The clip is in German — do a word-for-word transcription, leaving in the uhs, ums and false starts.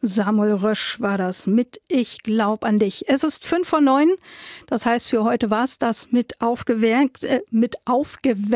Samuel Rösch war das mit Ich glaub an dich. Es ist fünf vor neun, das heißt für heute war es das mit aufgeweckt, äh, mit aufgeweckt.